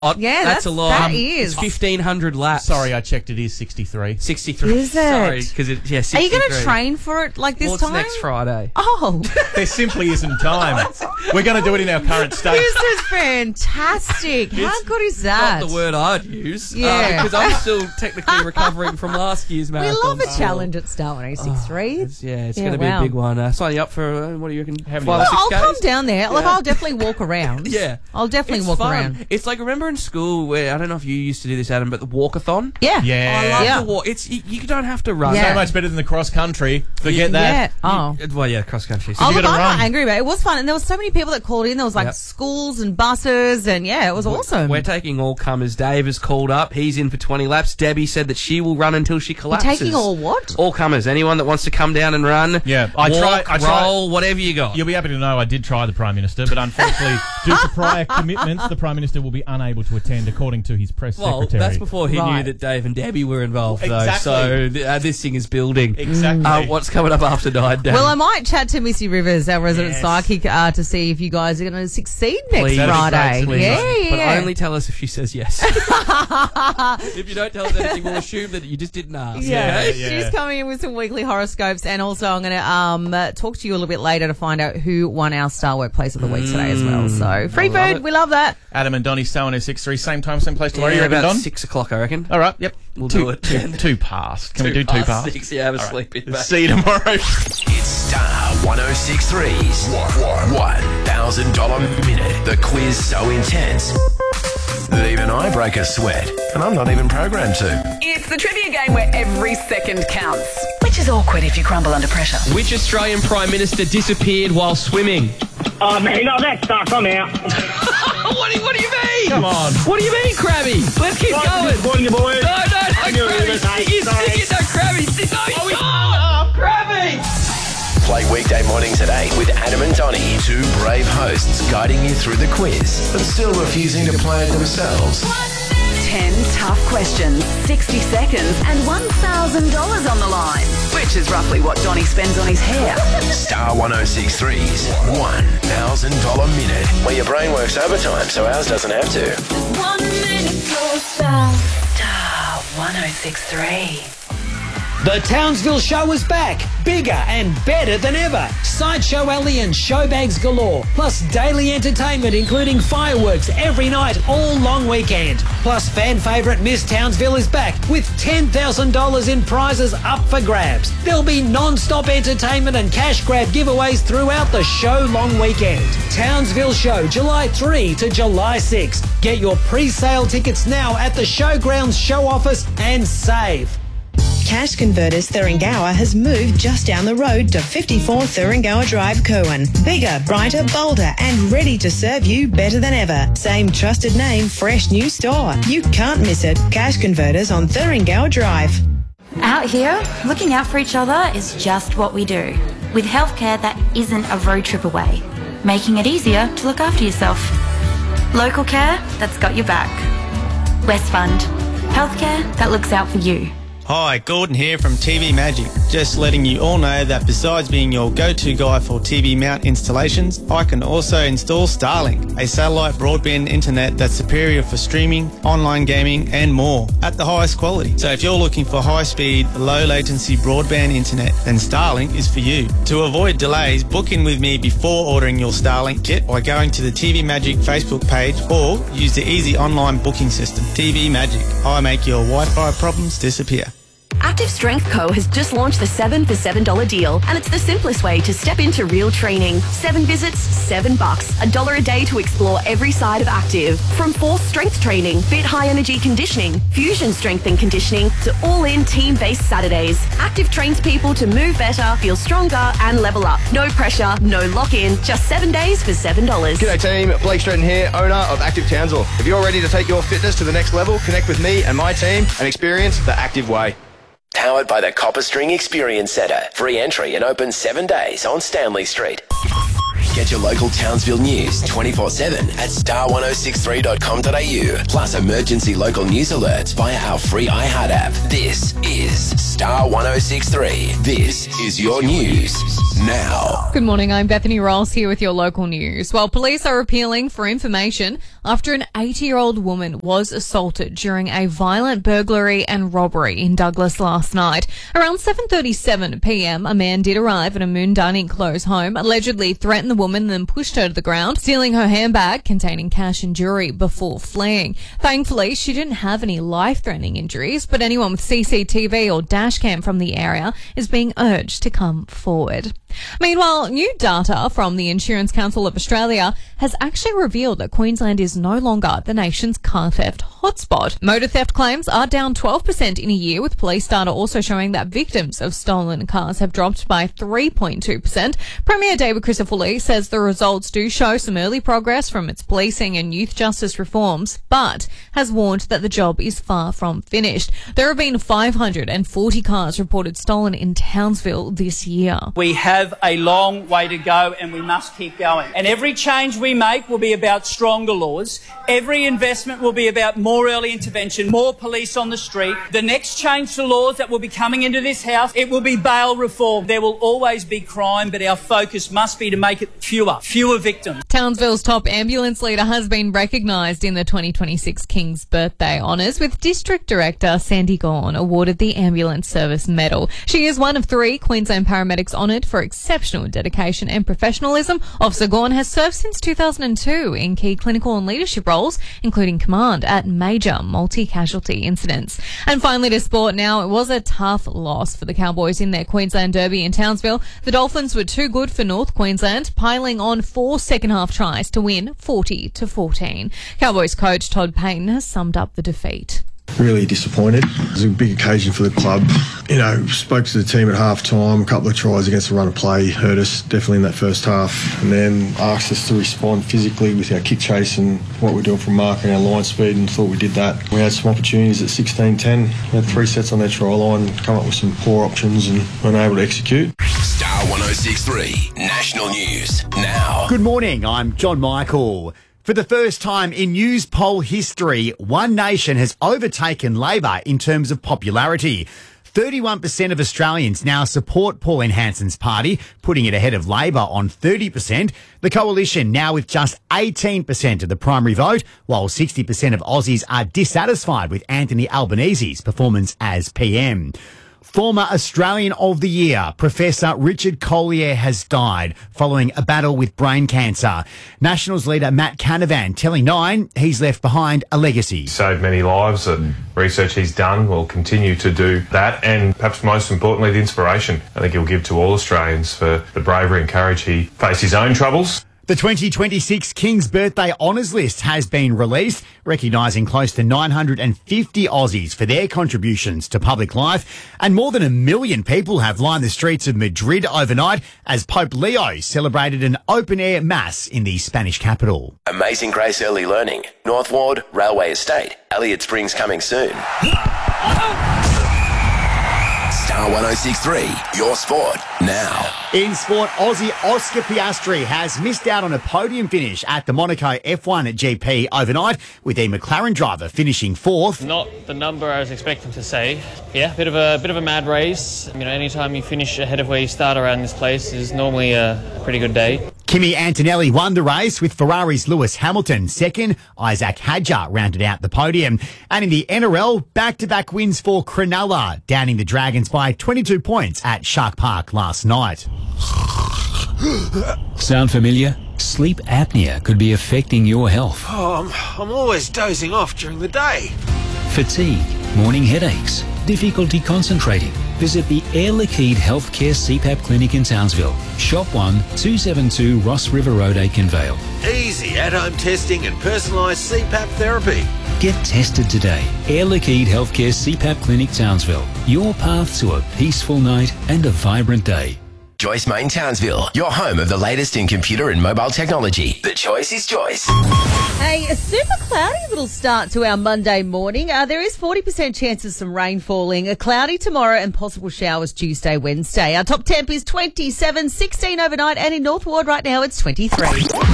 Oh, Yeah, that's a lot. that is. It's 1,500 laps. Sorry, I checked. It is 63. 63. Is it? Sorry, because 63. Are you going to train for it like this Well, time? it's next Friday. Oh, There simply isn't time. We're going to do it in our current state. this is fantastic. How good is that? Not the word I'd use. Yeah. Because I'm still technically recovering from last year's We marathon. love a challenge at Star 1063. It's going Yeah, to be wow. a big one. Signing up for, what do you reckon, 5 or Well, 6 I'll Ks? come down there. Like, I'll definitely walk around. Yeah. I'll definitely It's walk fun. around. It's like, remember in school where, I don't know if you used to do this, Adam, but the walkathon? Yeah. Yeah. I love Yeah. the walk. You don't have to run. Yeah. So much better than the cross country. Forget Yeah. that. Oh. Well, yeah, cross country. Oh, you look, gotta I'm run. not angry about it. It was fun. And there was so many people that called in. There was like Yep. schools and buses and yeah, it was awesome. We're taking all comers. Dave has called up. He's in for 20 laps. Debbie said that she will run until she You're collapses. taking all what? All comers. Anyone that wants to come down and run. Yeah. I I try, tried- roll, whatever you got. You'll be happy to know I did try the Prime Minister, but unfortunately, due to prior commitments, the Prime Minister will be unable to attend, according to his press Well, secretary. that's before he knew Right. that Dave and Debbie were involved, though. Exactly. So this thing is building. Exactly. What's coming up after 9, Dave? Well, I might chat to Missy Rivers, our resident Yes. psychic, to see if you guys are going to succeed next Please. That'd be Friday. great, Yeah, please. But yeah. only tell us if she says yes. If you don't tell us anything, we'll assume that you just didn't ask. Yeah. Okay? Yeah. She's coming in with some weekly horoscopes, and also I'm going to talk to you a little bit later to find out who won our Star Workplace of the Week today as well. So free love food, it. we love that. Adam and Donnie, Star 1063, same time, same place tomorrow. Yeah, you reckon, about Don? 6 o'clock, I reckon. All right, yep. We'll two, do it. Two past. Can we do two past? 6, yeah, have a sleep in. See you tomorrow. It's Star 1063's $1,000 minute. The quiz so intense that even I break a sweat, and I'm not even programmed to. It's the trivia game where every second counts, which is awkward if you crumble under pressure. Which Australian Prime Minister disappeared while swimming? Oh, man, no, that stuff, I'm out. What do you mean? Come on. What do you mean, Krabby? Let's keep going. Disappointing you, boys. No, knew it was Krabby. eight. Stick Sorry. it, no, Krabby. Oh, Krabby. Play weekday mornings at 8 with Adam and Donnie, two brave hosts guiding you through the quiz, but still refusing to play it themselves. 10 tough questions, 60 seconds, and $1,000 on the line, which is roughly what Donnie spends on his hair. Star 1063's $1,000 minute, where your brain works overtime so ours doesn't have to. Star 1063. The Townsville Show is back, bigger and better than ever. Sideshow Alley and showbags galore, plus daily entertainment including fireworks every night all long weekend. Plus fan favourite Miss Townsville is back with $10,000 in prizes up for grabs. There'll be non-stop entertainment and cash grab giveaways throughout the show long weekend. Townsville Show, July 3 to July 6. Get your pre-sale tickets now at the Showgrounds show office and save. Cash Converters Thuringowa has moved just down the road to 54 Thuringowa Drive, Cowan. Bigger, brighter, bolder, and ready to serve you better than ever. Same trusted name, fresh new store. You can't miss it. Cash Converters on Thuringowa Drive. Out here, looking out for each other is just what we do, with healthcare that isn't a road trip away, making it easier to look after yourself. Local care that's got your back. West Fund, healthcare that looks out for you. Hi, Gordon here from TV Magic. Just letting you all know that besides being your go-to guy for TV mount installations, I can also install Starlink, a satellite broadband internet that's superior for streaming, online gaming and more at the highest quality. So if you're looking for high-speed, low-latency broadband internet, then Starlink is for you. To avoid delays, book in with me before ordering your Starlink kit by going to the TV Magic Facebook page or use the easy online booking system. TV Magic. I make your Wi-Fi problems disappear. Active Strength Co. has just launched the 7 for $7 deal, and it's the simplest way to step into real training. 7 visits, $7, $1 a day to explore every side of active. From force strength training, fit high energy conditioning, fusion strength and conditioning, to all-in team-based Saturdays. Active trains people to move better, feel stronger, and level up. No pressure, no lock-in, just 7 days for $7. G'day team, Blake Stratton here, owner of Active Townsville. If you're ready to take your fitness to the next level, connect with me and my team and experience the active way. Powered by the Copper String Experience Centre. Free entry and open 7 days on Stanley Street. Get your local Townsville news 24/7 at star1063.com.au. Plus emergency local news alerts via our free iHeart app. This is Star 1063. This is your news now. Good morning, I'm Bethany Ross here with your local news. Well, police are appealing for information after an 80-year-old woman was assaulted during a violent burglary and robbery in Douglas last night. Around 7:37 p.m, a man did arrive at a Moondining Close home, allegedly threatened the woman and then pushed her to the ground, stealing her handbag containing cash and jewelry before fleeing. Thankfully, she didn't have any life-threatening injuries, but anyone with CCTV or dashcam from the area is being urged to come forward. Meanwhile, new data from the Insurance Council of Australia has actually revealed that Queensland is no longer the nation's car theft hotspot. Motor theft claims are down 12% in a year, with police data also showing that victims of stolen cars have dropped by 3.2%. Premier David Crisafulli says the results do show some early progress from its policing and youth justice reforms, but has warned that the job is far from finished. There have been 540 cars reported stolen in Townsville this year. We have a long way to go and we must keep going. And every change we make will be about stronger laws. Every investment will be about more early intervention, more police on the street. The next change to laws that will be coming into this house, it will be bail reform. There will always be crime, but our focus must be to make it fewer victims. Townsville's top ambulance leader has been recognised in the 2026 King's Birthday Honours, with District Director Sandy Gawn awarded the Ambulance Service Medal. She is one of 3 Queensland paramedics honoured for exceptional dedication and professionalism. Officer Gawn has served since 2002 in key clinical and leadership roles, including command at major multi-casualty incidents. And finally to sport now, it was a tough loss for the Cowboys in their Queensland Derby in Townsville. The Dolphins were too good for North Queensland, piling on 4 second-half tries to win 40-14. Cowboys coach Todd Payton has summed up the defeat. Really disappointed. It was a big occasion for the club. Spoke to the team at half-time. A couple of tries against the run of play hurt us definitely in that first half, and then asked us to respond physically with our kick chase and what we're doing from marking our line speed, and thought we did that. We had some opportunities at 16-10. We had 3 sets on their try line, come up with some poor options and weren't able to execute. Star 106.3 National News now. Good morning, I'm John Michael. For the first time in news poll history, One Nation has overtaken Labor in terms of popularity. 31% of Australians now support Pauline Hanson's party, putting it ahead of Labor on 30%. The coalition now with just 18% of the primary vote, while 60% of Aussies are dissatisfied with Anthony Albanese's performance as PM. Former Australian of the Year, Professor Richard Collier, has died following a battle with brain cancer. Nationals leader Matt Canavan telling Nine he's left behind a legacy. Saved many lives. The research he's done will continue to do that, and perhaps most importantly, the inspiration I think he'll give to all Australians for the bravery and courage he faced his own troubles. The 2026 King's Birthday Honours List has been released, recognising close to 950 Aussies for their contributions to public life, and more than 1 million people have lined the streets of Madrid overnight as Pope Leo celebrated an open-air mass in the Spanish capital. Amazing Grace Early Learning, North Ward, Railway Estate, Elliott Springs coming soon. Star 106.3, your sport now. In sport, Aussie Oscar Piastri has missed out on a podium finish at the Monaco F1 GP overnight, with the McLaren driver finishing 4th. Not the number I was expecting to say. Yeah, bit of a mad race. Anytime you finish ahead of where you start around this place is normally a pretty good day. Kimi Antonelli won the race with Ferrari's Lewis Hamilton second. Isaac Hadjar rounded out the podium. And in the NRL, back-to-back wins for Cronulla, downing the Dragons by 22 points at Shark Park last night. Sound familiar? Sleep apnea could be affecting your health. I'm always dozing off during the day. Fatigue, morning headaches, difficulty concentrating. Visit the Air Liquide Healthcare CPAP Clinic in Townsville. Shop 1, 272 Ross River Road, Aikenvale. Easy at-home testing and personalised CPAP therapy. Get tested today. Air Liquide Healthcare CPAP Clinic, Townsville. Your path to a peaceful night and a vibrant day. Joyce Main Townsville, your home of the latest in computer and mobile technology. The choice is Joyce. Hey, a super cloudy little start to our Monday morning. There is 40% chance of some rain falling. A cloudy tomorrow and possible showers Tuesday, Wednesday. Our top temp is 27, 16 overnight, and in North Ward right now it's 23.